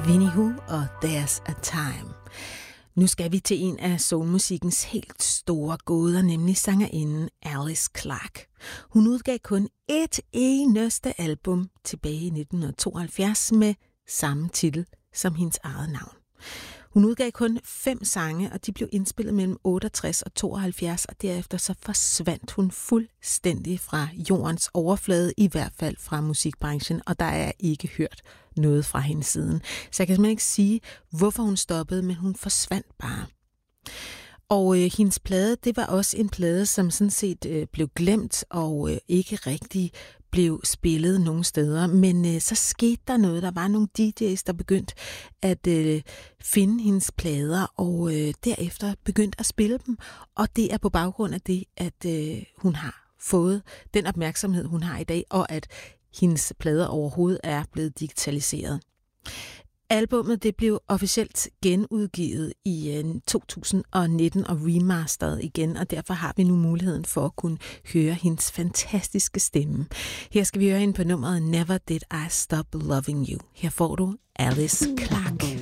Winnie Hu og There's a Time. Nu skal vi til en af soulmusikkens helt store gåder, nemlig sangerinden Alice Clark. Hun udgav kun ét eneste album tilbage i 1972 med samme titel som hendes eget navn. Hun udgav kun 5 sange, og de blev indspillet mellem 68 og 72, og derefter så forsvandt hun fuldstændig fra jordens overflade, i hvert fald fra musikbranchen, og der er ikke hørt noget fra hende siden. Så jeg kan simpelthen ikke sige, hvorfor hun stoppede, men hun forsvandt bare. Og hendes plade, det var også en plade, som sådan set blev glemt og ikke rigtig blev spillet nogen steder. Men så skete der noget. Der var nogle DJ's, der begyndte at finde hendes plader, og derefter begyndte at spille dem. Og det er på baggrund af det, at hun har fået den opmærksomhed, hun har i dag, og at hendes plader overhovedet er blevet digitaliseret. Albummet det blev officielt genudgivet i 2019 og remasteret igen, og derfor har vi nu muligheden for at kunne høre hendes fantastiske stemme. Her skal vi høre hende på nummeret Never Did I Stop Loving You. Her får du Alice Clark.